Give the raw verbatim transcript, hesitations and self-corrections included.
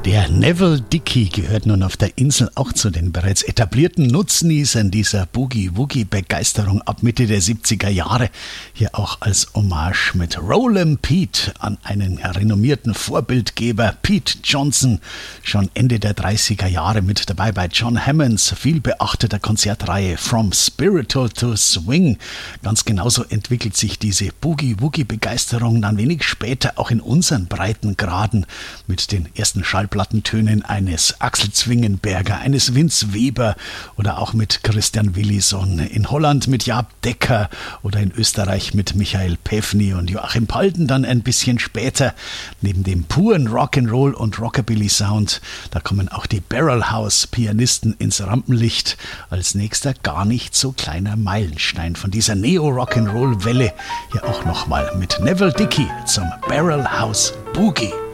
Der Neville Dickey gehört nun auf der Insel auch zu den bereits etablierten Nutznießern dieser Boogie-Woogie-Begeisterung ab Mitte der siebziger Jahre. Hier auch als Hommage mit Rollin' Pete an einen renommierten Vorbildgeber, Pete Johnson. Schon Ende der dreißiger Jahre mit dabei bei John Hammonds viel beachteter Konzertreihe From Spiritual to Swing. Ganz genauso entwickelt sich diese Boogie-Woogie-Begeisterung dann wenig später auch in unseren Breitengraden mit den ersten Schallplattentönen eines Axel Zwingenberger, eines Vince Weber oder auch mit Christian Willison, in Holland mit Jaap Dekker oder in Österreich mit Michael Päffny und Joachim Palden dann ein bisschen später. Neben dem puren Rock'n'Roll und Rockabilly-Sound, da kommen auch die Barrelhouse-Pianisten ins Rampenlicht. Als nächster gar nicht so kleiner Meilenstein von dieser Neo-Rock'n'Roll-Welle. Hier auch nochmal mit Neville Dickey zum Barrelhouse Boogie.